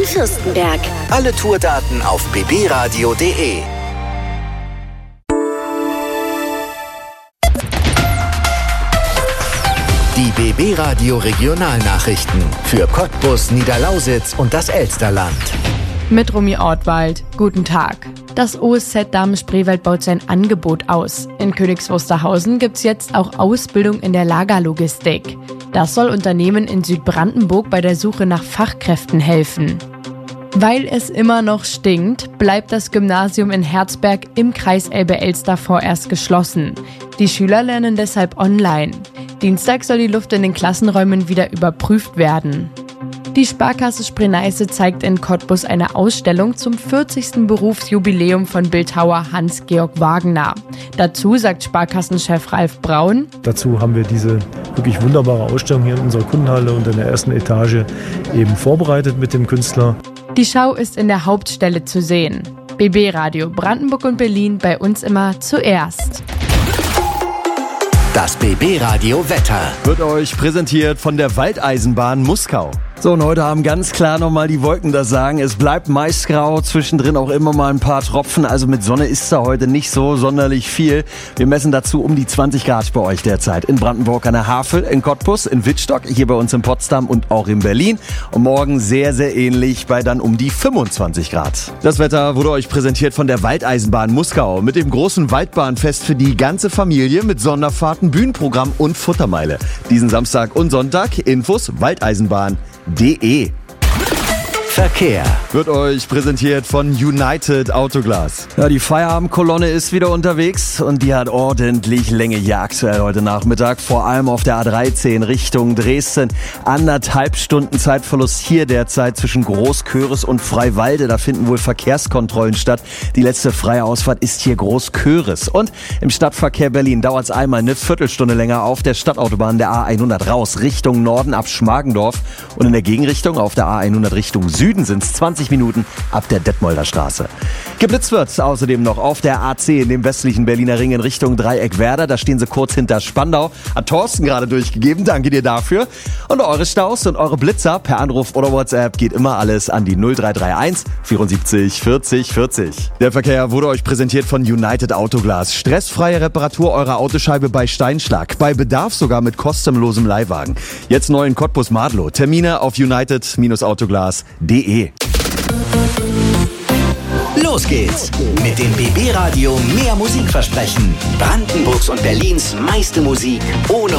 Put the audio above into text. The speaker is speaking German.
Fürstenberg. Alle Tourdaten auf bbradio.de. Die BB Radio Regionalnachrichten für Cottbus, Niederlausitz und das Elsterland. Mit Romy Ortwald. Guten Tag. Das OSZ Damen-Spreewald baut sein Angebot aus. In Königs Wusterhausen gibt's jetzt auch Ausbildung in der Lagerlogistik. Das soll Unternehmen in Südbrandenburg bei der Suche nach Fachkräften helfen. Weil es immer noch stinkt, bleibt das Gymnasium in Herzberg im Kreis Elbe-Elster vorerst geschlossen. Die Schüler lernen deshalb online. Dienstag soll die Luft in den Klassenräumen wieder überprüft werden. Die Sparkasse Spree-Neiße zeigt in Cottbus eine Ausstellung zum 40. Berufsjubiläum von Bildhauer Hans-Georg Wagener. Dazu sagt Sparkassenchef Ralf Braun: Dazu haben wir diese wirklich wunderbare Ausstellung hier in unserer Kundenhalle und in der ersten Etage eben vorbereitet mit dem Künstler. Die Schau ist in der Hauptstelle zu sehen. BB Radio Brandenburg und Berlin, bei uns immer zuerst. Das BB Radio Wetter wird euch präsentiert von der Waldeisenbahn Muskau. So, und heute haben ganz klar nochmal die Wolken das Sagen. Es bleibt meist grau, zwischendrin auch immer mal ein paar Tropfen. Also mit Sonne ist da heute nicht so sonderlich viel. Wir messen dazu um die 20 Grad bei euch derzeit. In Brandenburg an der Havel, in Cottbus, in Wittstock, hier bei uns in Potsdam und auch in Berlin. Und morgen sehr, sehr ähnlich bei dann um die 25 Grad. Das Wetter wurde euch präsentiert von der Waldeisenbahn Muskau. Mit dem großen Waldbahnfest für die ganze Familie mit Sonderfahrten, Bühnenprogramm und Futtermeile. Diesen Samstag und Sonntag. Infos Waldeisenbahn.de. Verkehr wird euch präsentiert von United Autoglas. Ja, die Feierabendkolonne ist wieder unterwegs und die hat ordentlich Länge hier aktuell heute Nachmittag. Vor allem auf der A13 Richtung Dresden. 1,5 Stunden Zeitverlust hier derzeit zwischen Großköris und Freiwalde. Da finden wohl Verkehrskontrollen statt. Die letzte freie Ausfahrt ist hier Großköris. Und im Stadtverkehr Berlin dauert es einmal eine Viertelstunde länger auf der Stadtautobahn der A100 raus Richtung Norden ab Schmargendorf. Und in der Gegenrichtung auf der A100 Richtung Süden sind es 20 Minuten ab der Detmolder Straße. Geblitzt wird außerdem noch auf der A10 in dem westlichen Berliner Ring in Richtung Dreieck-Werder. Da stehen sie kurz hinter Spandau. Hat Thorsten gerade durchgegeben. Danke dir dafür. Und eure Staus und eure Blitzer per Anruf oder WhatsApp geht immer alles an die 0331 74 40 40. Der Verkehr wurde euch präsentiert von United Autoglas. Stressfreie Reparatur eurer Autoscheibe bei Steinschlag. Bei Bedarf sogar mit kostenlosem Leihwagen. Jetzt neu in Cottbus-Madlow. Termine auf united-autoglas.de. Los geht's mit dem BB Radio Mehr Musik versprechen. Brandenburgs und Berlins meiste Musik ohne